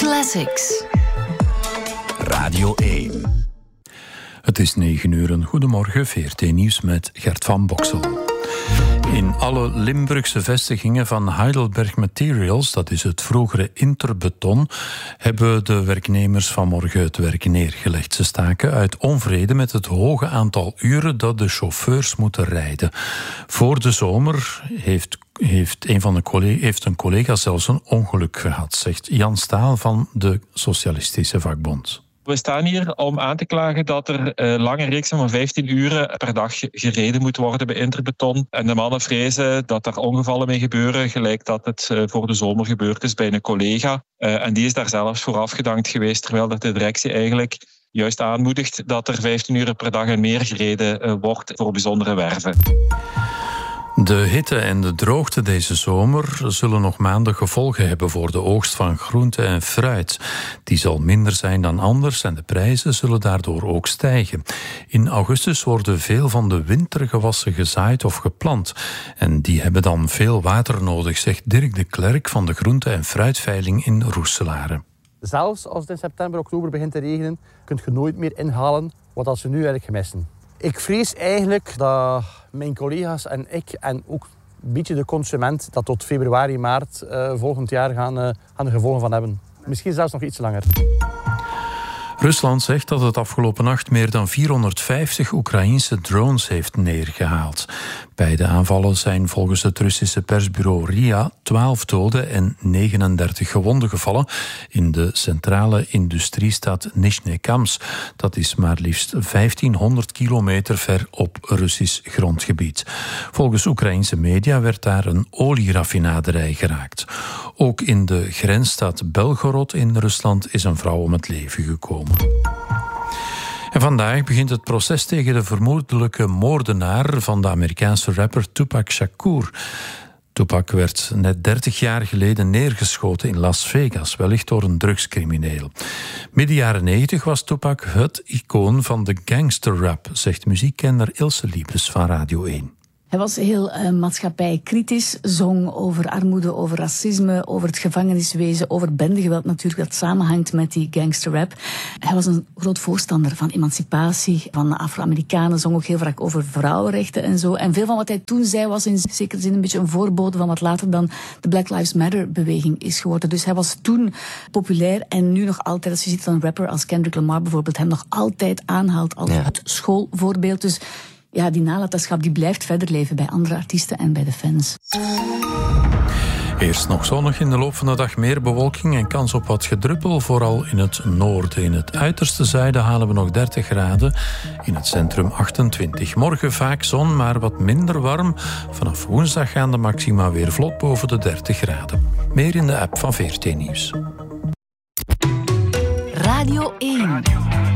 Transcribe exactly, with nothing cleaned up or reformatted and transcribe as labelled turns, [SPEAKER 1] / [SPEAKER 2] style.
[SPEAKER 1] Classics.
[SPEAKER 2] Radio één. Het is negen uur. Een goedemorgen, V R T Nieuws met Gert van Boksel. In alle Limburgse vestigingen van Heidelberg Materials, dat is het vroegere Interbeton, hebben de werknemers vanmorgen het werk neergelegd. Ze staken uit onvrede met het hoge aantal uren dat de chauffeurs moeten rijden. Voor de zomer heeft Heeft een, van de collega, heeft een collega zelfs een ongeluk gehad, zegt Jan Staal van de Socialistische Vakbond.
[SPEAKER 3] We staan hier om aan te klagen dat er uh, lange reeksen van vijftien uren per dag gereden moet worden bij Interbeton. En de mannen vrezen dat er ongevallen mee gebeuren, gelijk dat het uh, voor de zomer gebeurd is bij een collega. Uh, en die is daar zelfs voor afgedankt geweest, terwijl dat de directie eigenlijk juist aanmoedigt dat er vijftien uur per dag en meer gereden uh, wordt voor bijzondere werven.
[SPEAKER 2] De hitte en de droogte deze zomer zullen nog maanden gevolgen hebben voor de oogst van groente en fruit. Die zal minder zijn dan anders en de prijzen zullen daardoor ook stijgen. In augustus worden veel van de wintergewassen gezaaid of geplant. En die hebben dan veel water nodig, zegt Dirk de Klerk van de groente- en fruitveiling in Roeselare.
[SPEAKER 4] Zelfs als het in september, oktober begint te regenen, kun je nooit meer inhalen wat als we nu eigenlijk gemissen. Ik vrees eigenlijk dat mijn collega's en ik en ook een beetje de consument dat tot februari, maart uh, volgend jaar gaan, uh, gaan er gevolgen van hebben. Misschien zelfs nog iets langer.
[SPEAKER 2] Rusland zegt dat het afgelopen nacht meer dan vierhonderdvijftig Oekraïense drones heeft neergehaald. Bij de aanvallen zijn volgens het Russische persbureau R I A twaalf doden en negenendertig gewonden gevallen in de centrale industriestad Nizhnekamsk. Dat is maar liefst vijftienhonderd kilometer ver op Russisch grondgebied. Volgens Oekraïense media werd daar een olieraffinaderij geraakt. Ook in de grensstad Belgorod in Rusland is een vrouw om het leven gekomen. En vandaag begint het proces tegen de vermoedelijke moordenaar van de Amerikaanse rapper Tupac Shakur. Tupac werd net dertig jaar geleden neergeschoten in Las Vegas, wellicht door een drugscrimineel. Midden jaren negentig was Tupac het icoon van de gangsterrap, zegt muziekkenner Ilse Liepes van Radio één.
[SPEAKER 5] Hij was heel uh, maatschappijkritisch, zong over armoede, over racisme, over het gevangeniswezen, over bendegeweld natuurlijk, dat samenhangt met die gangsterrap. Hij was een groot voorstander van emancipatie, van Afro-Amerikanen, zong ook heel vaak over vrouwenrechten en zo. En veel van wat hij toen zei was in zekere zin een beetje een voorbode van wat later dan de Black Lives Matter-beweging is geworden. Dus hij was toen populair en nu nog altijd, als je ziet dat een rapper als Kendrick Lamar bijvoorbeeld hem nog altijd aanhaalt als ja. het schoolvoorbeeld. Dus ja, die nalatenschap die blijft verder leven bij andere artiesten en bij de fans.
[SPEAKER 2] Eerst nog zonnig, in de loop van de dag meer bewolking en kans op wat gedruppel, vooral in het noorden. In het uiterste zuiden halen we nog dertig graden, in het centrum achtentwintig. Morgen vaak zon, maar wat minder warm. Vanaf woensdag gaan de maxima weer vlot boven de dertig graden. Meer in de app van V R T Nieuws.
[SPEAKER 1] Radio één.